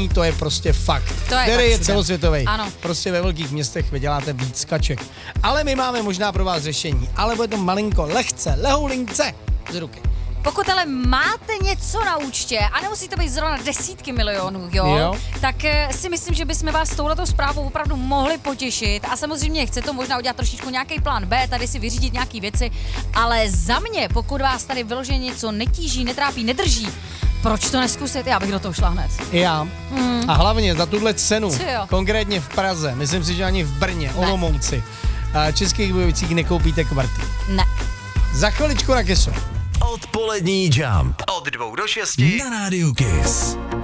řešení, to je prostě fakt, který je celosvětový. Ano. Prostě ve velkých městech vyděláte víc kaček. Ale my máme možná pro vás řešení, ale bude to malinko, lehce, lehoulince z ruky. Pokud ale máte něco na účtě, a nemusí to být zrovna desítky milionů, jo? Tak si myslím, že bychom vás s touhletou zprávou opravdu mohli potěšit a samozřejmě chce to možná udělat trošičku nějaký plán B, tady si vyřídit nějaký věci, ale za mě, pokud vás tady vyloženě něco netíží, netrápí, nedrží, proč to neskusit? Já bych do toho šla hned. Já. A hlavně za tuhle cenu, Co jo? konkrétně v Praze, myslím si, že ani v Brně, Olomouci, Českých Budějovicích nekoupíte kvarty. Ne. Za chviličku na kesu. Odpolední Jump. Od 2 do 6 na Rádiu Kiss.